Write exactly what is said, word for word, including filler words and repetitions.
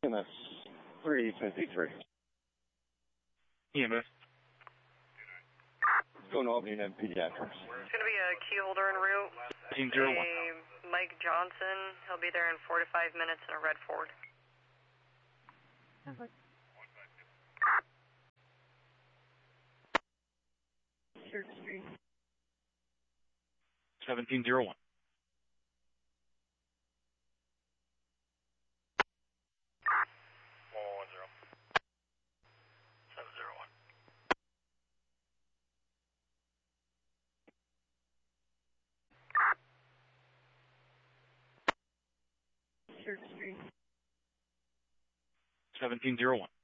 M S three fifty-three. E M S. Going to Albany and Pediatrics. It's going to be a key holder en route. fifteen zero one. A Mike Johnson. He'll be there in four to five minutes in a red Ford. Okay. Church Street. seventeen zero one. one one zero. seven zero one. Church Street. seventeen zero one.